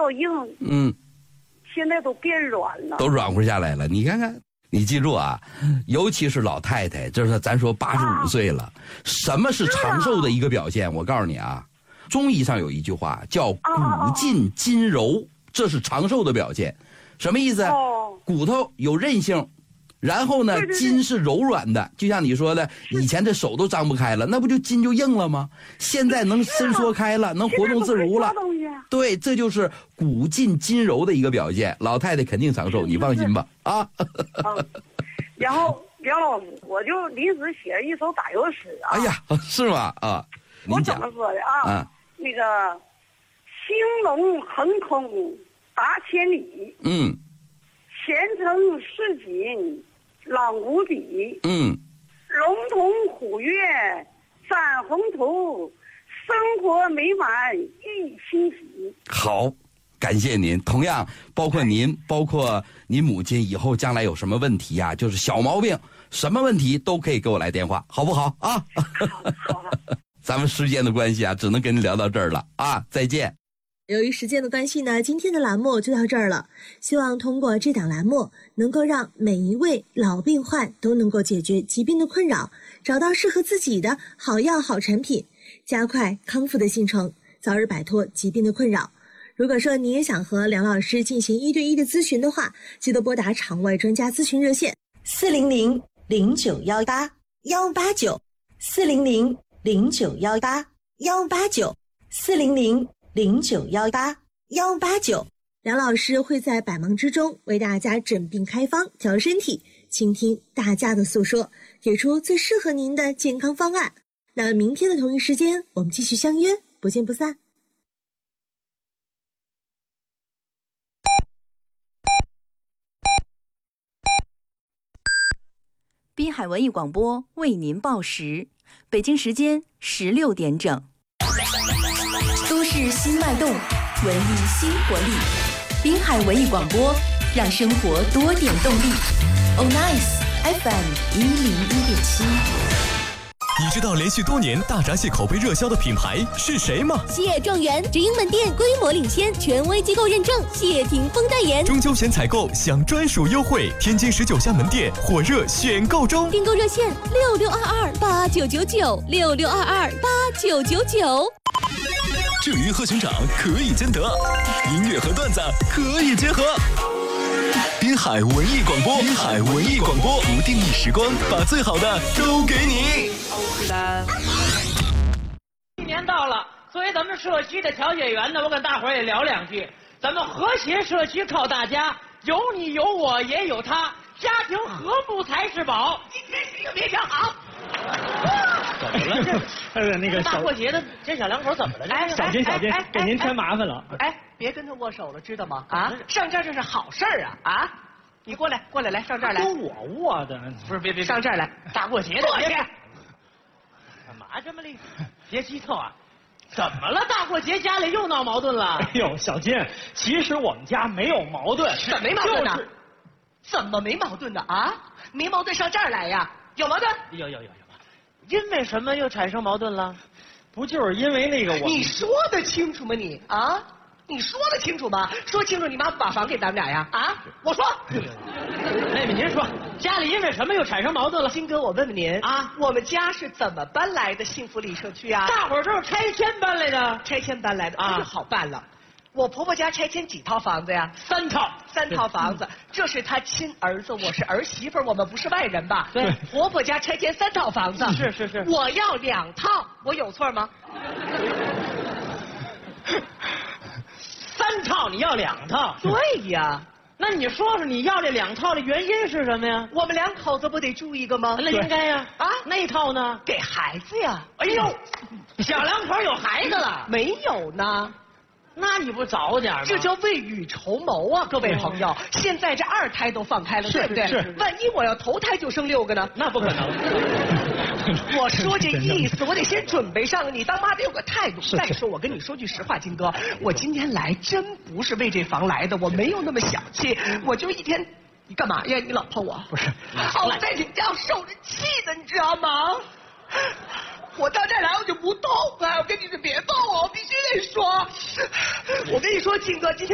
较硬，现在都变软了， 都软乎下来了。你看看，你记住啊，尤其是老太太，就是咱说85岁了，什么是长寿的一个表现？我告诉你啊，中医上有一句话叫骨劲筋柔，这是长寿的表现。什么意思？骨头有韧性。然后呢，筋是柔软的，就像你说的，以前这手都张不开了，那不就筋就硬了吗？现在能伸缩开了，能活动自如了。对，这就是骨劲筋柔的一个表现。老太太肯定长寿，你放心吧。啊。 然后梁老师，我就临时写了一首打油诗啊。 哎呀，是吗？啊， 我怎么说的啊？那个兴隆横空达千里，前程似锦朗无比，龙腾虎跃展宏图，生活美满益欣喜。 好，感谢您。同样，包括您，包括您母亲，以后将来有什么问题啊，就是小毛病，什么问题都可以给我来电话，好不好啊？ 好了。 咱们时间的关系啊，只能跟您聊到这儿了啊，再见。 由于时间的关系呢，今天的栏目就到这儿了。希望通过这档栏目，能够让每一位老病患都能够解决疾病的困扰，找到适合自己的好药好产品，加快康复的进程，早日摆脱疾病的困扰。如果说你也想和梁老师进行1对1的咨询的话，记得拨打场外专家咨询热线400-0918-189，400-0918-189，400-0918-189。梁老师会在百忙之中为大家诊病开方，调身体，倾听大家的诉说，给出最适合您的健康方案。那明天的同一时间，我们继续相约，不见不散。 滨海文艺广播为您报时，北京时间16点整。都市新脉动，文艺新活力。滨海文艺广播，让生活多点动力。Oh Nice FM 101.7。 你知道连续多年大闸蟹口碑热销的品牌是谁吗？ 蟹状元直营门店规模领先，权威机构认证，谢霆锋代言。 中秋前采购享专属优惠，天津19家门店火热选购中。 订购热线66228999，66228999。 至于和熊掌可以兼得，音乐和段子可以结合。滨海文艺广播，滨海文艺广播，不定义时光，把最好的都给你。 一年到了，作为咱们社区的调解员呢，我跟大伙儿也聊两句。咱们和谐社区靠大家，有你有我也有他，家庭和睦才是宝。今天谁也别想好。怎么了？这那个大过节的，这小两口怎么了？哎， 小金，给您添麻烦了。 哎，别跟他握手了，知道吗？啊，上这儿这是好事儿啊！啊，你过来，来，上这儿来。 跟我握的， 不是，别上这儿来，大过节的，过去。干嘛这么厉害？别激动啊！怎么了？大过节家里又闹矛盾了？ 哎呦，小金，其实我们家没有矛盾。 怎么没矛盾呢？怎么没矛盾呢？啊，没矛盾上这儿来呀？有矛盾？有。因为什么又产生矛盾了？ 不就是因为那个我？ 你说得清楚吗你？啊？你说得清楚吗？说清楚，你妈不把房给咱们俩呀？啊？我说。妹妹，您说家里因为什么又产生矛盾了？金哥，我问问您啊，我们家是怎么搬来的幸福里社区啊？大伙儿都是拆迁搬来的，拆迁搬来的啊，这就好办了。我婆婆家拆迁几套房子呀？3套，3套房子。这是她亲儿子，我是儿媳妇，我们不是外人吧？对。婆婆家拆迁3套房子，是。我要2套，我有错吗？3套你要2套？对呀。那你说说你要这2套的原因是什么呀？我们2口子不得住一个吗？那应该呀。啊，那套呢？给孩子呀。哎呦，小两口有孩子了？没有呢。那你不早点吗？这叫未雨绸缪啊，各位朋友！现在这2胎都放开了，对不对？是。万一我要头胎就生6个呢？那不可能。我说这意思，我得先准备上，你当妈得有个态度。再说，我跟你说句实话，金哥，我今天来真不是为这房来的，我没有那么小气，我就一天。你干嘛呀？你老婆我？不是。我在你家受着气的，你知道吗？我到这儿来我就不痛快，我跟你说别抱我，我必须得说。我跟你说，金哥，今天。